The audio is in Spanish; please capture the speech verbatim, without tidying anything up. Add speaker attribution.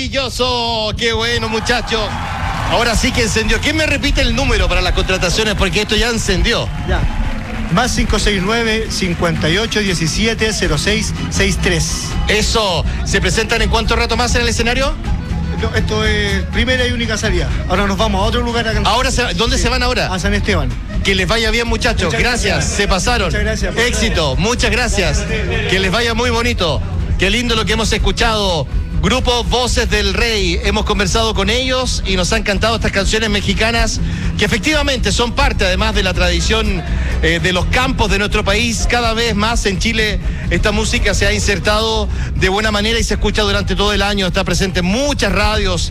Speaker 1: Maravilloso, qué bueno, muchachos. Ahora sí que encendió. ¿Quién me repite el número para las contrataciones? Porque esto ya encendió.
Speaker 2: Ya. Más cinco seis nueve, cincuenta y ocho, diecisiete, cero seis sesenta y tres.
Speaker 1: Eso. ¿Se presentan en cuánto rato más en el escenario?
Speaker 2: No, esto es primera y única salida. Ahora nos vamos a otro lugar a cantar.
Speaker 1: Ahora se, ¿Dónde sí. se van ahora?
Speaker 2: A San Esteban.
Speaker 1: Que les vaya bien, muchachos.
Speaker 2: Muchas
Speaker 1: gracias.
Speaker 2: gracias.
Speaker 1: Se pasaron.
Speaker 2: Muchas gracias.
Speaker 1: Éxito. Muchas gracias. Que les vaya muy bonito. Qué lindo lo que hemos escuchado. Grupo Voces del Rey. Hemos conversado con ellos y nos han cantado estas canciones mexicanas que efectivamente son parte además de la tradición eh, de los campos de nuestro país. Cada vez más en Chile esta música se ha insertado de buena manera y se escucha durante todo el año. Está presente en muchas radios.